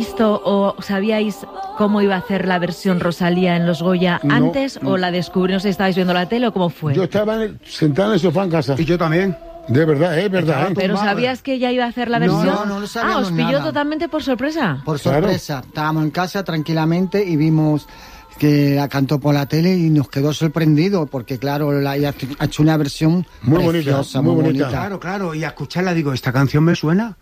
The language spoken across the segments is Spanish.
visto o sabíais cómo iba a hacer la versión Rosalía en los Goya antes o la descubrió? No sé si estabais viendo la tele o cómo fue. Yo estaba sentado en el sofá en casa. Y yo también. De verdad, es verdad. ¿Pero sabías que ella iba a hacer la versión? No lo sabíamos. ¿Os pilló nada. Totalmente por sorpresa? Por sorpresa. Claro. Estábamos en casa tranquilamente y vimos que la cantó por la tele y nos quedó sorprendido porque, claro, ella ha hecho una versión muy preciosa, bonita, muy bonita. Claro. Y a escucharla digo, ¿esta canción me suena?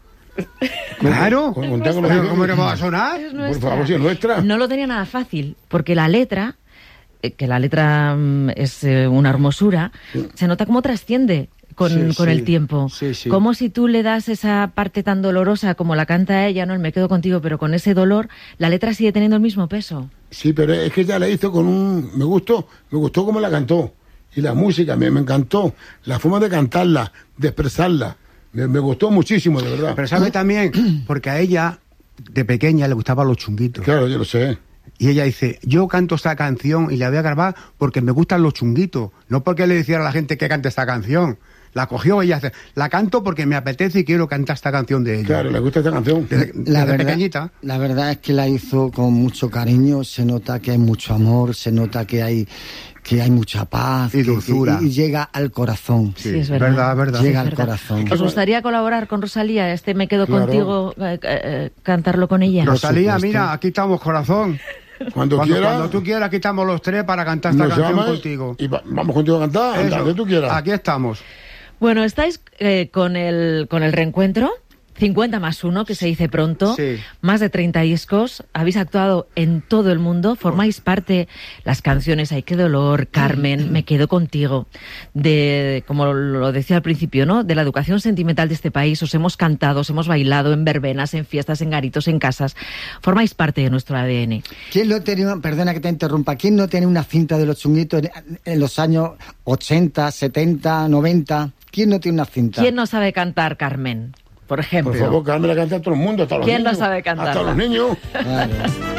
Claro. ¿Cómo no va a sonar? Por favor, si es nuestra. No lo tenía nada fácil, porque la letra, que la letra es una hermosura, se nota cómo trasciende con el tiempo. Sí. Como si tú le das esa parte tan dolorosa como la canta ella, ¿no? El Me quedo contigo, pero con ese dolor, la letra sigue teniendo el mismo peso. Sí, pero es que ella la hizo con un... Me gustó cómo la cantó. Y la música, me encantó. La forma de cantarla, de expresarla. Me gustó muchísimo, de verdad. Pero sabe también, porque a ella, de pequeña, le gustaban los chunguitos. Claro, yo lo sé. Y ella dice, yo canto esta canción y la voy a grabar porque me gustan los chunguitos. No porque le dijera a la gente que cante esta canción. La cogió ella, la canto porque me apetece y quiero cantar esta canción de ella. Claro, le gusta esta canción. Desde pequeñita. La verdad es que la hizo con mucho cariño, se nota que hay mucho amor, se nota que hay mucha paz y dulzura. Y llega al corazón. Sí, es verdad. Llega al corazón. ¿Os gustaría colaborar con Rosalía? Me quedo contigo, cantarlo con ella. Rosalía, mira, aquí estamos, corazón. Cuando tú quieras, aquí estamos los tres para cantar esta canción contigo. Y vamos contigo a cantar, donde tú quieras. Aquí estamos. Bueno, estáis con el reencuentro, 50 más 1, que se dice pronto, más de 30 discos, habéis actuado en todo el mundo, formáis parte, las canciones Ay, qué dolor, Carmen, Me quedo contigo, de, como lo decía al principio, ¿no?, de la educación sentimental de este país, os hemos cantado, os hemos bailado en verbenas, en fiestas, en garitos, en casas, formáis parte de nuestro ADN. ¿Quién no tenía, perdona que te interrumpa, quién no tiene una cinta de los chunguitos en los años 80, 70, 90? ¿Quién no tiene una cinta? ¿Quién no sabe cantar, Carmen? Por ejemplo. Por favor, Carmen la canta a todo el mundo, hasta los niños. ¿Quién no sabe cantar? Hasta los niños. Claro.